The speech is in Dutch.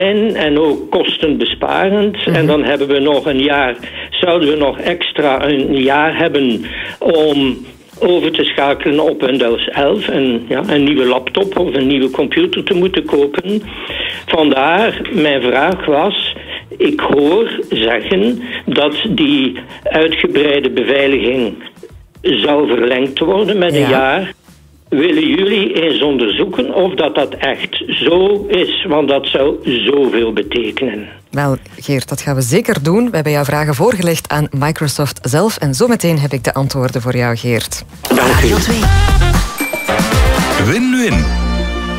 en ook kostenbesparend. En dan hebben we nog een jaar, zouden we nog extra een jaar hebben om over te schakelen op Windows 11 en een nieuwe laptop of een nieuwe computer te moeten kopen. Vandaar mijn vraag was, ik hoor zeggen dat die uitgebreide beveiliging zou verlengd worden met een jaar. Willen jullie eens onderzoeken of dat echt zo is? Want dat zou zoveel betekenen. Wel, Geert, dat gaan we zeker doen. We hebben jouw vragen voorgelegd aan Microsoft zelf. En zometeen heb ik de antwoorden voor jou, Geert. Dank u. Win-win.